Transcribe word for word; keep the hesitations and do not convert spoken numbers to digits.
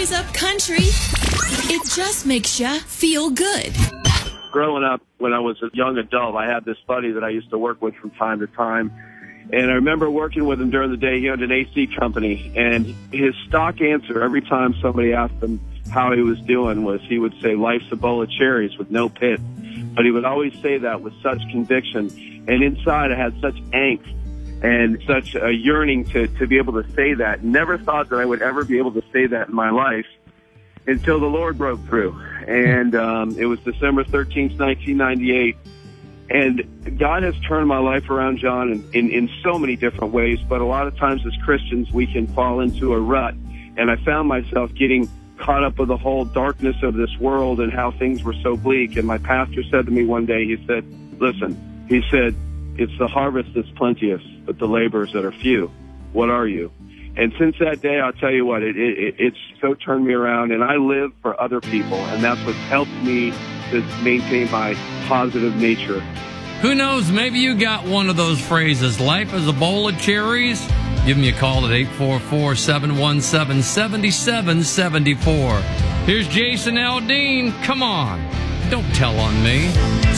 Rise Up Country. It just makes you feel good. Growing up, when I was a young adult, I had this buddy that I used to work with from time to time. And I remember working with him during the day. He owned an A C company. And his stock answer every time somebody asked him how he was doing was he would say, life's a bowl of cherries with no pit. But he would always say that with such conviction. And inside I had such angst and such a yearning to, to be able to say that. Never thought that I would ever be able to say that in my life until the Lord broke through. And um, it was December thirteenth, nineteen ninety-eight. And God has turned my life around, John, in, in, in so many different ways. But a lot of times as Christians, we can fall into a rut. And I found myself getting caught up with the whole darkness of this world and how things were so bleak. And my pastor said to me one day, he said, listen, he said, it's the harvest that's plenteous, but the laborers that are few. What are you? And since that day, I'll tell you what, it, it, it's so turned me around, and I live for other people, and that's what's helped me to maintain my positive nature. Who knows, maybe you got one of those phrases, life is a bowl of cherries. Give me a call at eight four four, seven one seven, seven seven seven four. Here's Jason Aldean. Come on, don't tell on me.